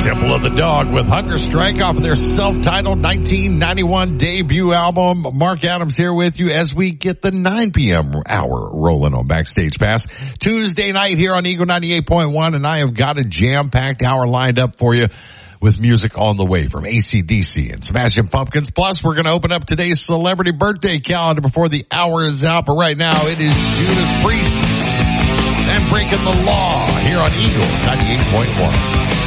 Temple of the Dog with Hunger Strike off of their self-titled 1991 debut album. Mark Adams here with you as we get the 9 p.m. hour rolling on Backstage Pass. Tuesday night here on Eagle 98.1, and I have got a jam-packed hour lined up for you with music on the way from AC/DC and Smashing Pumpkins. Plus, we're going to open up today's celebrity birthday calendar before the hour is out. But right now, it is Judas Priest and Breaking the Law here on Eagle 98.1.